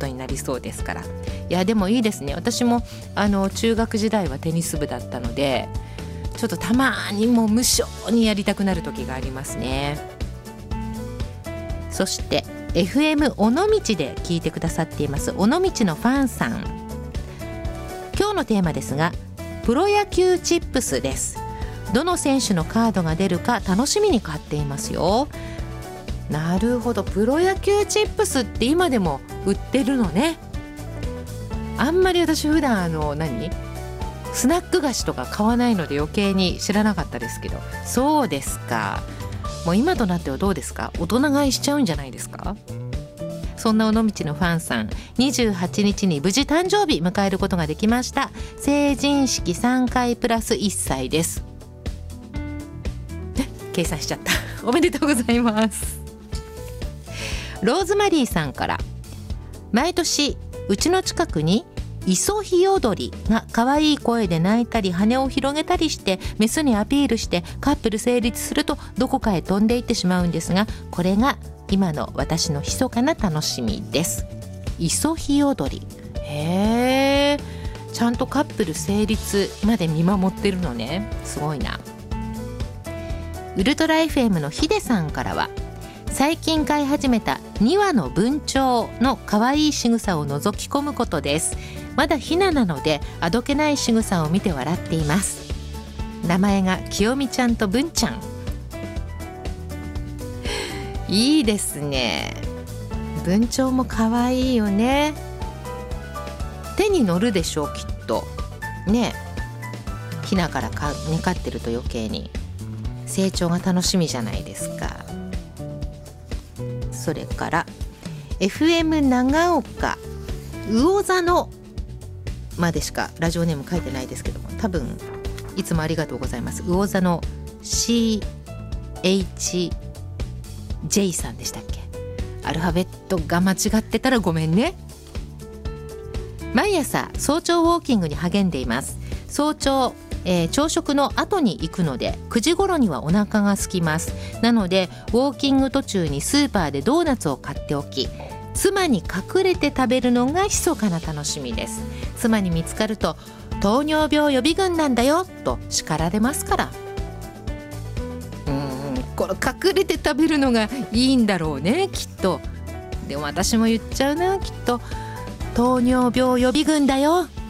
ことになりそうですから。いやでもいいですね。私も中学時代はテニス部だったので、ちょっとたまにもう無性にやりたくなる時がありますね。そして FM 尾道で聞いてくださっています尾道のファンさん、今日のテーマですがプロ野球チップスです。どの選手のカードが出るか楽しみに買っていますよ。なるほど、プロ野球チップスって今でも売ってるのね。あんまり私普段スナック菓子とか買わないので余計に知らなかったですけど、そうですか。もう今となってはどうですか、大人買いしちゃうんじゃないですか。そんな尾道のファンさん、28日に無事誕生日迎えることができました。成人式3回プラス1歳です。計算しちゃったおめでとうございます。ローズマリーさんから、毎年うちの近くにイソヒヨドリが可愛い声で鳴いたり羽を広げたりしてメスにアピールしてカップル成立するとどこかへ飛んでいってしまうんですが、これが今の私の密かな楽しみです。イソヒヨドリ、へー、ちゃんとカップル成立まで見守ってるのね、すごいな。ウルトラ FM のヒデさんからは、最近飼い始めた2羽の文鳥の可愛い仕草を覗き込むことです。まだヒナなのであどけない仕草を見て笑っています。名前が清美ちゃんと文ちゃん。いいですね。文鳥も可愛いよね。手に乗るでしょうきっとね。ヒナからね飼ってると余計に成長が楽しみじゃないですか。それから FM 長岡魚座のまでしかラジオネーム書いてないですけども、多分いつもありがとうございます。魚座の CHJ さんでしたっけ。アルファベットが間違ってたらごめんね。毎朝早朝ウォーキングに励んでいます。早朝朝食の後に行くので9時頃にはお腹が空きます。なのでウォーキング途中にスーパーでドーナツを買っておき、妻に隠れて食べるのが密かな楽しみです。妻に見つかると糖尿病予備軍なんだよと叱られますから。これ隠れて食べるのがいいんだろうねきっと。でも私も言っちゃうな、きっと糖尿病予備軍だよ